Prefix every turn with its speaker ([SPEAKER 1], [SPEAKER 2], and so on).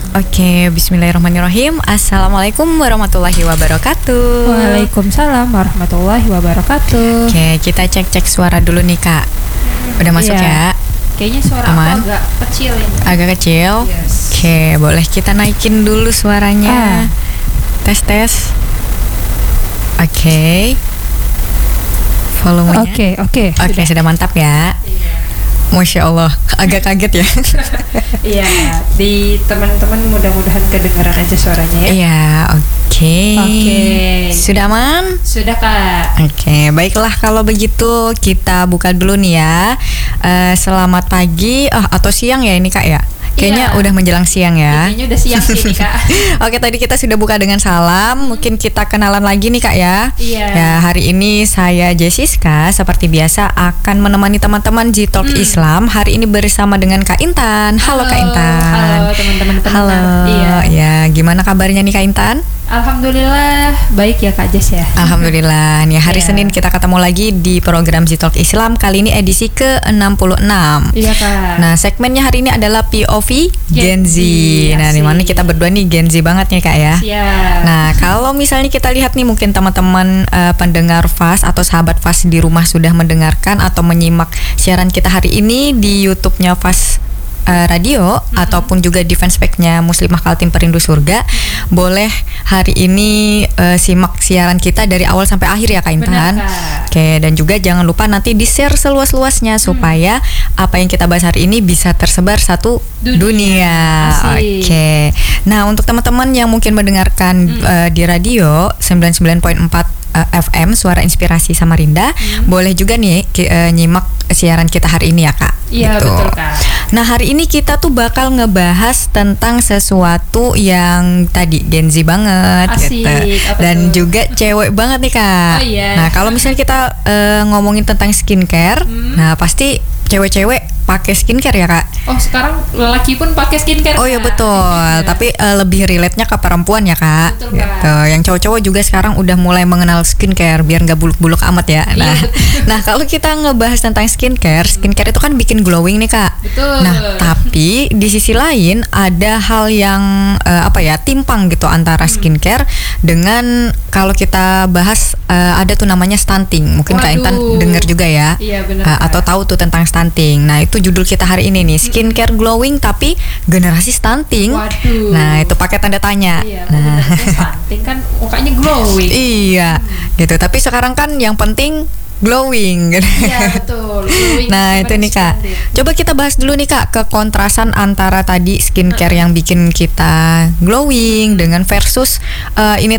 [SPEAKER 1] Oke, bismillahirrahmanirrahim. Assalamualaikum warahmatullahi wabarakatuh.
[SPEAKER 2] Waalaikumsalam warahmatullahi wabarakatuh.
[SPEAKER 1] Oke, kita cek-cek suara dulu nih Kak. Udah masuk
[SPEAKER 2] Iya.
[SPEAKER 1] ya?
[SPEAKER 2] Kayaknya suara
[SPEAKER 1] Aman?
[SPEAKER 2] aku agak kecil ini.
[SPEAKER 1] Agak kecil?
[SPEAKER 2] Yes.
[SPEAKER 1] Oke, boleh kita naikin dulu suaranya. Tes. Oke. Volumenya.
[SPEAKER 2] Oke.
[SPEAKER 1] Oke, sudah mantap ya. Masya Allah, agak kaget ya.
[SPEAKER 2] Iya, di teman-teman mudah-mudahan kedengaran aja suaranya ya.
[SPEAKER 1] Iya, oke. Sudah aman?
[SPEAKER 2] Sudah Kak.
[SPEAKER 1] Oke, baiklah kalau begitu kita buka dulu nih ya. Selamat pagi, atau siang ya ini Kak ya? Kayaknya
[SPEAKER 2] Iya.
[SPEAKER 1] udah menjelang siang ya.
[SPEAKER 2] Kayaknya udah siang sih Kak.
[SPEAKER 1] Oke, tadi kita sudah buka dengan salam. Mungkin kita kenalan lagi nih Kak ya.
[SPEAKER 2] Iya.
[SPEAKER 1] Ya, hari ini saya Jessiska seperti biasa akan menemani teman-teman G-Talk Islam. Hari ini bersama dengan Kak Intan. Halo Kak Intan.
[SPEAKER 2] Halo teman-teman.
[SPEAKER 1] Halo.
[SPEAKER 2] Iya.
[SPEAKER 1] Ya, gimana kabarnya nih Kak Intan?
[SPEAKER 2] Alhamdulillah baik ya Kak Jess ya.
[SPEAKER 1] Alhamdulillah. Nih hari
[SPEAKER 2] Iya.
[SPEAKER 1] Senin kita ketemu lagi di program G-Talk Islam. Kali ini edisi ke-66.
[SPEAKER 2] Iya Kak.
[SPEAKER 1] Nah, segmennya hari ini adalah POV Gen Z. Nah, di mana
[SPEAKER 2] asik.
[SPEAKER 1] kita berdua nih Gen Z banget nih Kak ya.
[SPEAKER 2] Siap.
[SPEAKER 1] Nah, kalau misalnya kita lihat nih mungkin teman-teman pendengar FAS atau sahabat FAS di rumah sudah mendengarkan atau menyimak siaran kita hari ini di YouTube-nya FAS Radio ataupun juga di fanspage-nya Muslimah Kaltim Perindu Surga, boleh hari ini simak siaran kita dari awal sampai akhir ya Kak Intan.
[SPEAKER 2] Benar, Kak.
[SPEAKER 1] Oke, dan juga jangan lupa nanti di-share seluas-luasnya supaya apa yang kita bahas hari ini bisa tersebar satu dunia.
[SPEAKER 2] Asik.
[SPEAKER 1] Oke. Nah, untuk teman-teman yang mungkin mendengarkan di radio 99.4 FM Suara Inspirasi Samarinda, boleh juga nih nyimak siaran kita hari ini ya Kak.
[SPEAKER 2] Iya,
[SPEAKER 1] Gitu.
[SPEAKER 2] betul, Kak.
[SPEAKER 1] Nah, hari ini kita tuh bakal ngebahas tentang sesuatu yang tadi Gen Z banget
[SPEAKER 2] Asik,
[SPEAKER 1] gitu.
[SPEAKER 2] apa
[SPEAKER 1] Dan
[SPEAKER 2] tuh?
[SPEAKER 1] juga cewek banget nih Kak.
[SPEAKER 2] Oh, iya.
[SPEAKER 1] Nah, kalau misalnya kita ngomongin tentang skincare, nah pasti cewek-cewek pakai skincare ya Kak.
[SPEAKER 2] Oh, sekarang lelaki pun pakai skincare.
[SPEAKER 1] Oh iya
[SPEAKER 2] Kak.
[SPEAKER 1] betul, tapi lebih relate-nya ke perempuan ya Kak.
[SPEAKER 2] Betul, Kak.
[SPEAKER 1] Gitu. Yang cowok-cowok juga sekarang udah mulai mengenal skincare biar nggak buluk-buluk amat ya. Nah, nah kalau kita ngebahas tentang skincare itu kan bikin glowing nih Kak.
[SPEAKER 2] Betul.
[SPEAKER 1] Nah, tapi di sisi lain ada hal yang timpang gitu antara skincare dengan kalau kita bahas ada tuh namanya stunting. Mungkin Kak Intan
[SPEAKER 2] Waduh.
[SPEAKER 1] dengar juga ya.
[SPEAKER 2] Iya, benar, Kak.
[SPEAKER 1] Atau tahu tuh tentang stunting. Nah, itu judul kita hari ini nih, skincare glowing tapi generasi stunting.
[SPEAKER 2] Waduh.
[SPEAKER 1] Nah, itu pakai tanda tanya.
[SPEAKER 2] Iya,
[SPEAKER 1] Nah,
[SPEAKER 2] stunting kan mukanya glowing.
[SPEAKER 1] iya, gitu. Tapi sekarang kan yang penting glowing.
[SPEAKER 2] Iya, betul. Glowing
[SPEAKER 1] Nah, itu nih Kak.
[SPEAKER 2] splendid.
[SPEAKER 1] Coba kita bahas dulu nih Kak, kekontrasan antara tadi skincare yang bikin kita glowing dengan versus ini